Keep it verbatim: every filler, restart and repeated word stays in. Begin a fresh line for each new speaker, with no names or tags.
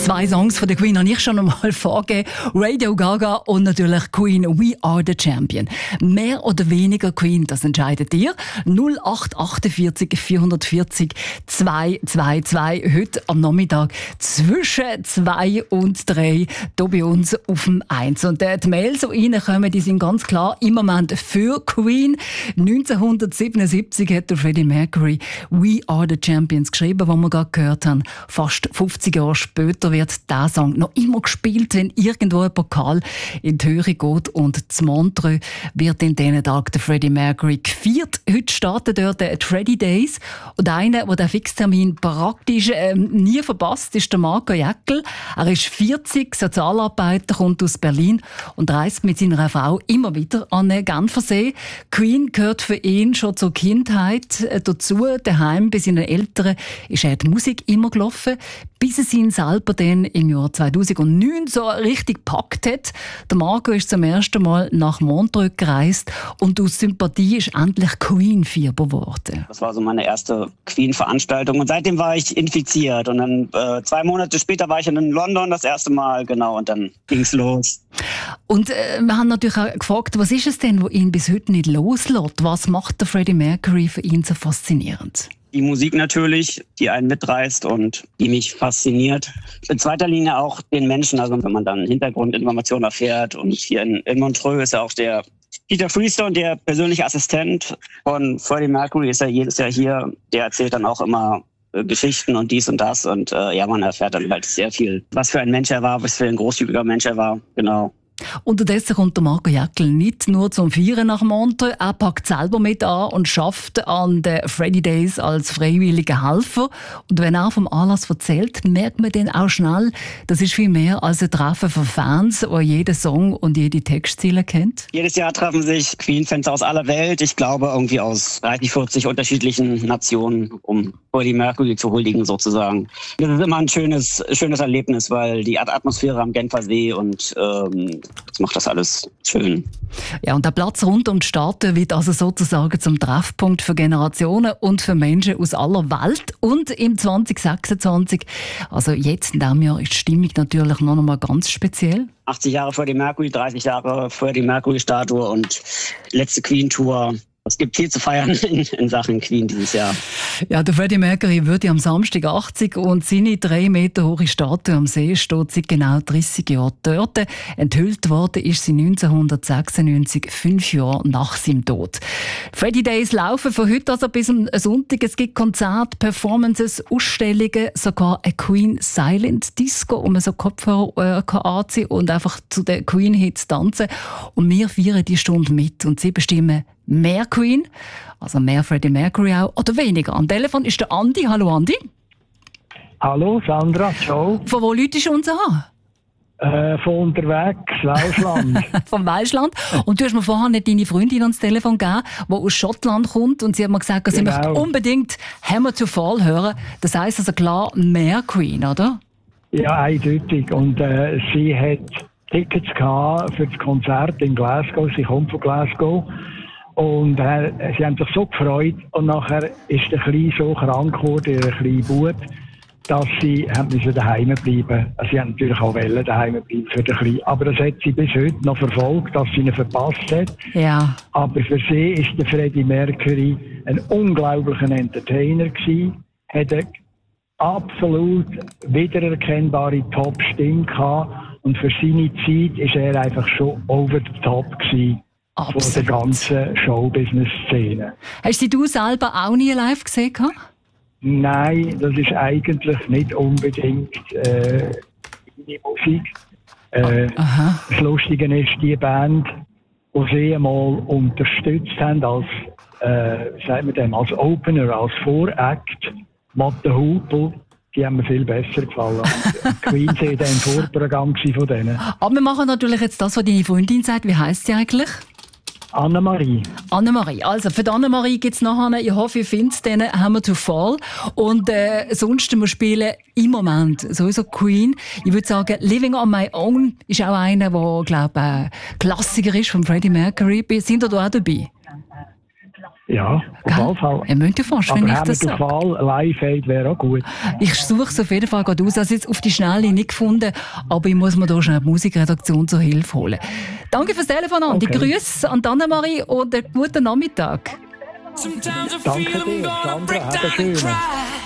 Zwei Songs von der Queen habe ich schon einmal vorgegeben. Radio Gaga und natürlich Queen «We are the Champion». Mehr oder weniger Queen, das entscheidet ihr. null acht achtundvierzig vierhundertvierzig zweihundertzweiundzwanzig. Heute am Nachmittag zwischen zwei und drei hier bei uns auf dem eins. Und äh, die Mails, die reinkommen, die sind ganz klar im Moment für Queen. neunzehnhundertsiebenundsiebzig hat der Freddie Mercury «We are the Champions» geschrieben, was wir gerade gehört haben. Fast fünfzig Jahre später wird dieser Song noch immer gespielt, wenn irgendwo ein Pokal in die Höhe geht. Und zu Montreux wird in diesen Tagen der Freddie Mercury gefeiert. Heute starten dort die Freddie Days. Und einer, der den Fixtermin praktisch ähm, nie verpasst, ist der Marco Jäckel. Er ist vierzig, Sozialarbeiter, kommt aus Berlin und reist mit seiner Frau immer wieder an den Genfersee. Queen gehört für ihn schon zur Kindheit äh, dazu. Daheim bei seinen Eltern ist er die Musik immer gelaufen, bis es ihn selber dann im Jahr zweitausendneun so richtig gepackt hat. Der Marco ist zum ersten Mal nach Montreux gereist und aus Sympathie ist endlich Queen-Fieber geworden.
Das war so meine erste Queen-Veranstaltung und seitdem war ich infiziert. Und dann äh, zwei Monate später war ich in London das erste Mal, genau, und dann ging's los.
Und äh, wir haben natürlich auch gefragt, was ist es denn, was ihn bis heute nicht loslässt? Was macht der Freddie Mercury für ihn so faszinierend?
Die Musik natürlich, die einen mitreißt und die mich fasziniert. In zweiter Linie auch den Menschen, also wenn man dann Hintergrundinformationen erfährt. Und hier in, in Montreux ist ja auch der Peter Freestone, der persönliche Assistent von Freddie Mercury, ist ja jedes Jahr hier. Der erzählt dann auch immer äh, Geschichten und dies und das. Und äh, ja, man erfährt dann halt sehr viel, was für ein Mensch er war, was für ein großzügiger Mensch er war, genau.
Unterdessen kommt der Marco Jäckel nicht nur zum Feiern nach Montreux, er packt selber mit an und schafft an den Freddie Days als freiwilliger Helfer. Und wenn er vom Anlass erzählt, merkt man dann auch schnell, das ist viel mehr als ein Treffen von Fans, die jeden Song und jede Textziele kennt.
Jedes Jahr treffen sich Queen-Fans aus aller Welt, ich glaube irgendwie aus dreißig, vierzig unterschiedlichen Nationen, um Freddie Mercury zu huldigen sozusagen. Das ist immer ein schönes, schönes Erlebnis, weil die Atmosphäre am Genfersee und ähm, das macht das alles schön.
Ja, und der Platz rund um die Staaten wird also sozusagen zum Treffpunkt für Generationen und für Menschen aus aller Welt. Und im zwanzig sechsundzwanzig, also jetzt in diesem Jahr, ist die Stimmung natürlich noch einmal ganz speziell.
achtzig Jahre Freddie Mercury, dreißig Jahre Freddie Mercury-Statue und letzte Queen-Tour. Es gibt viel zu feiern in, in Sachen Queen dieses Jahr.
Ja, der Freddie Mercury wird am Samstag achtzig und seine drei Meter hohe Statue am See steht seit genau dreißig Jahren dort. Enthüllt worden ist sie neunzehnhundertsechsundneunzig, fünf Jahre nach seinem Tod. Freddie Days laufen von heute also bis am Sonntag. Es gibt Konzerte, Performances, Ausstellungen, sogar eine Queen Silent Disco, wo man so Kopfhörer äh, anziehen und einfach zu den Queen-Hits tanzen. Und wir feiern die Stunde mit und sie bestimmen mehr Queen, also mehr Freddie Mercury auch, oder weniger. Am Telefon ist der Andi. Hallo Andi.
Hallo Sandra, ciao.
Von wo läutest du uns an?
Äh, von unterwegs, Welschland.
Vom Welschland. Und du hast mir vorher nicht deine Freundin ans Telefon gegeben, die aus Schottland kommt und sie hat mir gesagt, sie
Genau.
möchte unbedingt «Hammer to Fall» hören. Das heisst also klar mehr Queen, oder?
Ja, eindeutig. Und äh, sie hat Tickets gehabt für das Konzert in Glasgow. Sie kommt von Glasgow. Und äh, sie haben sich so gefreut. Und nachher ist der Kleine so krank geworden, der kleine Bub, dass sie haben müssen daheim bleiben. Also sie haben natürlich auch wollen daheim bleiben für den Kleinen. Aber das hat sie bis heute noch verfolgt, dass sie ihn verpasst hat.
Ja.
Aber für sie ist der Freddie Mercury ein unglaublicher Entertainer gewesen. Hat eine absolut wiedererkennbare Top-Stimme gehabt. Und für seine Zeit ist er einfach schon over the top gewesen. Absolut. Von der ganzen Showbusiness-Szene.
Hast du selber auch nie live gesehen?
Nein, das ist eigentlich nicht unbedingt äh, die Musik. Äh,
Aha.
Das Lustige ist, die Band, die sie einmal unterstützt haben als, äh, wie sagt man dem, als Opener, als Voract, Motte Hupel, die haben mir viel besser gefallen. Und Queen war dann im Vorprogramm von denen.
Aber wir machen natürlich jetzt das, was deine Freundin sagt. Wie heisst sie eigentlich?
Annemarie.
Annemarie. Also, für die Annemarie gibt es nachher, ich hoffe, ihr findet den «Hammer to Fall». Und äh, sonst, wir spielen im Moment sowieso Queen. Ich würde sagen, «Living on My Own» ist auch einer, der, glaube ich, äh, Klassiker ist von Freddie Mercury. Sind ihr da auch dabei?
Ja, auf jeden Fall.
Er müsste fast, wenn ich das sage.
Aber Live-Aid wäre auch gut.
Ich suche es auf jeden Fall gerade aus. Also jetzt auf die Schnelle nicht gefunden, aber ich muss mir da schnell die Musikredaktion zur Hilfe holen. Danke fürs Telefon, Andi. Okay. Grüße an Anne-Marie und einen guten Nachmittag.
Danke dir, Sandra. Have a schönen.